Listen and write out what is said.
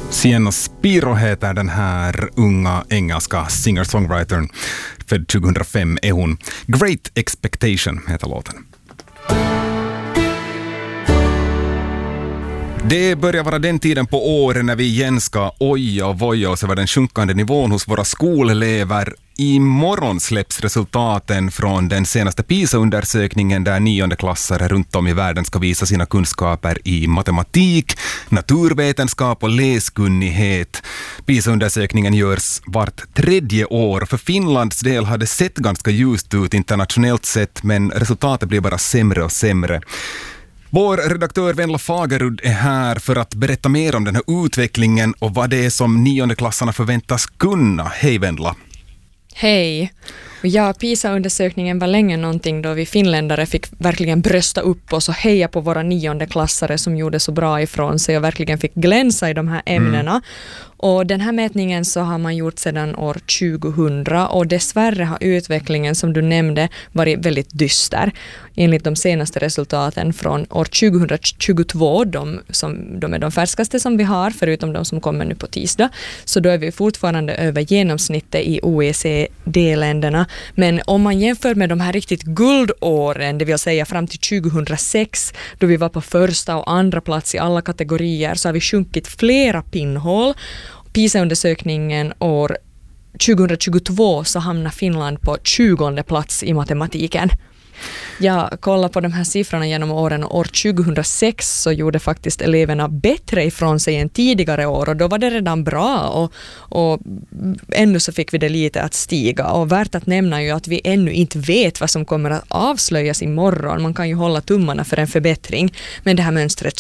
Sienna Spiro heter den här unga engelska singer-songwritern. Född 2005 är hon. Great Expectation heter låten. Det börjar vara den tiden på året när vi igen ska oja och voja oss över den sjunkande nivån hos våra skolelever. Imorgon släpps resultaten från den senaste PISA-undersökningen där 9-klassare runt om i världen ska visa sina kunskaper i matematik, naturvetenskap och läskunnighet. PISA-undersökningen görs vart 3:e år. För Finlands del har det sett ganska ljust ut internationellt sett, men resultatet blir bara sämre och sämre. Vår redaktör Venla Fagerud är här för att berätta mer om den här utvecklingen och vad det är som 9-klassarna förväntas kunna. Hej Venla! Hej! Ja, PISA-undersökningen var länge någonting då vi finländare fick verkligen brösta upp oss och heja på våra 9-klassare som gjorde så bra ifrån sig och verkligen fick glänsa i de här ämnena. Och den här mätningen så har man gjort sedan år 2000 och dessvärre har utvecklingen som du nämnde varit väldigt dyster. Enligt de senaste resultaten från år 2022, de är de färskaste som vi har förutom de som kommer nu på tisdag, så då är vi fortfarande över genomsnittet i OECD-länderna. Men om man jämför med de här riktigt guldåren, det vill säga fram till 2006 då vi var på första och andra plats i alla kategorier, så har vi sjunkit flera pinnhål. PISA-undersökningen år 2022 så hamnar Finland på 20:e plats i matematiken. Jag kollar på de här siffrorna genom åren. År 2006 så gjorde faktiskt eleverna bättre ifrån sig än tidigare år och då var det redan bra och ännu så fick vi det lite att stiga. Och värt att nämna ju att vi ännu inte vet vad som kommer att avslöjas imorgon. Man kan ju hålla tummarna för en förbättring, men det här mönstret